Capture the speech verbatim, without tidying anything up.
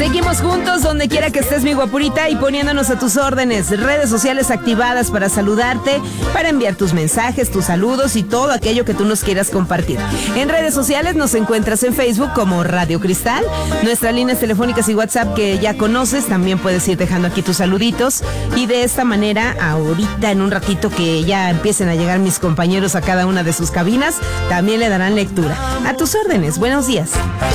Seguimos juntos donde quiera que estés, mi guapurita, y poniéndonos a tus órdenes. Redes sociales activadas para saludarte, para enviar tus mensajes, tus saludos y todo aquello que tú nos quieras compartir. En redes sociales nos encuentras en Facebook como Radio Cristal. Nuestras líneas telefónicas y WhatsApp que ya conoces, también puedes ir dejando aquí tus saluditos. Y de esta manera, ahorita en un ratito que ya empiecen a llegar mis compañeros a cada una de sus cabinas, también le darán lectura. A tus órdenes, buenos días.